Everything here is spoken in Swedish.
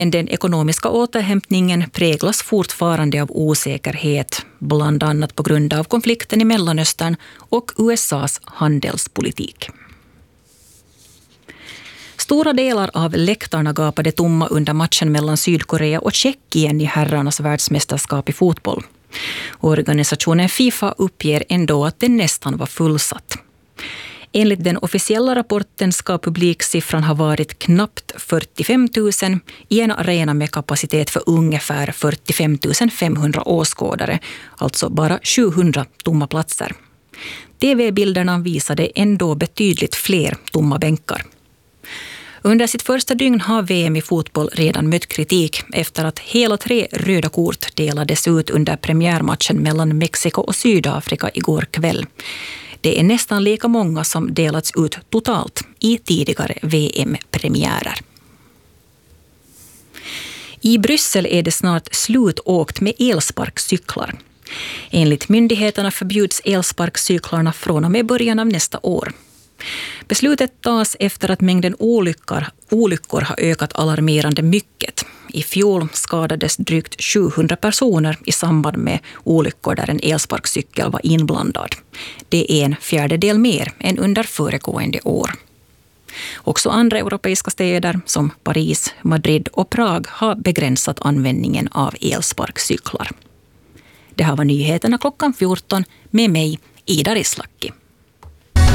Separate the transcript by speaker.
Speaker 1: Men den ekonomiska återhämtningen präglas fortfarande av osäkerhet, bland annat på grund av konflikten i Mellanöstern och USAs handelspolitik. Stora delar av läktarna gapade tomma under matchen mellan Sydkorea och Tjeckien i herrarnas världsmästerskap i fotboll. Organisationen FIFA uppger ändå att den nästan var fullsatt. Enligt den officiella rapporten ska publiksiffran ha varit knappt 45 000 i en arena med kapacitet för ungefär 45 500 åskådare, alltså bara 700 tomma platser. TV-bilderna visade ändå betydligt fler tomma bänkar. Under sitt första dygn har VM i fotboll redan mött kritik efter att hela 3 röda kort delades ut under premiärmatchen mellan Mexiko och Sydafrika igår kväll. Det är nästan lika många som delats ut totalt i tidigare VM-premiärer. I Bryssel är det snart slutåkt med elsparkcyklar. Enligt myndigheterna förbjuds elsparkcyklarna från och med början av nästa år. Beslutet tas efter att mängden olyckor har ökat alarmerande mycket. I fjol skadades drygt 700 personer i samband med olyckor där en elsparkcykel var inblandad. Det är en fjärdedel mer än under föregående år. Också andra europeiska städer som Paris, Madrid och Prag har begränsat användningen av elsparkcyklar. Det här var nyheterna klockan 14 med mig, Ida Rislaki.